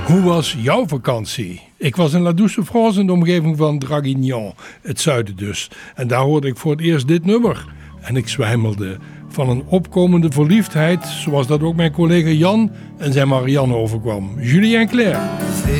Hoe was jouw vakantie? Ik was in La Douce-de-France in de omgeving van Draguignan, het zuiden dus. En daar hoorde ik voor het eerst dit nummer. En ik zwijmelde van een opkomende verliefdheid, zoals dat ook mijn collega Jan en zijn Marianne overkwam. Julien Clerc.